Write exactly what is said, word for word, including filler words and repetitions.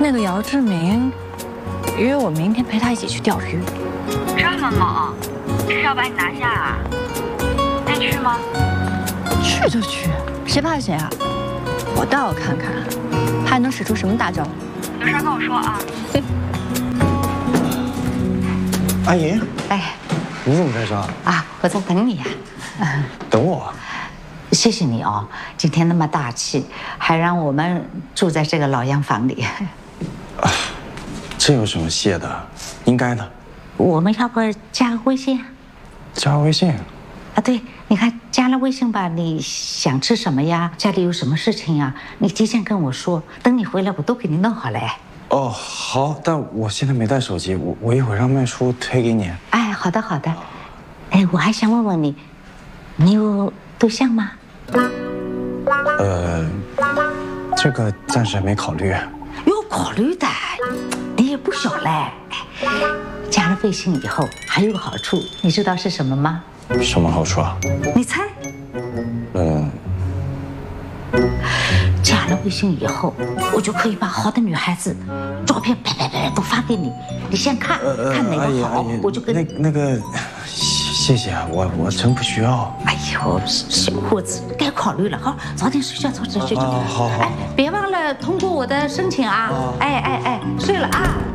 那个姚志明约我明天陪他一起去钓鱼。 这么猛，是要把你拿下啊？那去吗？ 去就去，谁怕谁啊！我倒要看看，他还能使出什么大招。 有事跟我说啊。 阿姨， 哎， 你怎么在这儿啊？我在等你呀。 嗯，等我。 谢谢你哦，今天那么大气，还让我们住在这个老洋房里。 啊，这有什么谢的？应该的。 我们要不加个微信？ 加微信？ 啊，对，你看加了微信吧，你想吃什么呀？家里有什么事情呀？你提前跟我说，等你回来我都给你弄好了。 哦，好，但我现在没带手机，我我一会儿让麦叔推给你。 哎，好的好的。哎，我还想问问你，你有对象吗？ 呃，这个暂时还没考虑。 有考虑的，你也不小嘞。加了微信以后还有个好处，你知道是什么吗？ 什么好处啊？ 你猜？ 嗯。 加了微信以后，我就可以把好的女孩子照片啪啪啪都发给你，你先看，呃、看哪个好，我就跟那那个，谢谢啊，我我真不需要。 哎呦，小伙子，该考虑了，好，早点睡觉，早点睡觉。 好好好。 哎，别忘了通过我的申请啊！哎哎哎，睡了啊。